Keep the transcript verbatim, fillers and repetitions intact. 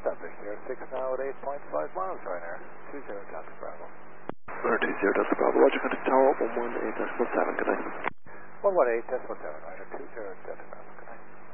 subject here, six now at eight point five miles right now. two zero Delta Bravo. Runner two zero Delta Bravo, Roger, contact tower one one eight decimal seven, good night. one one eight decimal seven, right, two zero Delta Bravo.